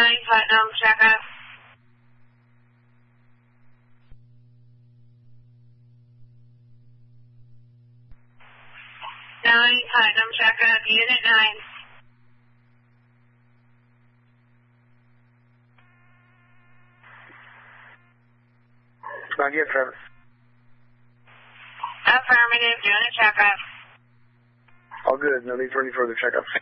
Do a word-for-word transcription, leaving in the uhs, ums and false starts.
nine, Putnam, checkup. nine, Putnam, checkup, unit nine. Not yet, Travis. Affirmative, doing a checkup. All good. No need for any further checkups.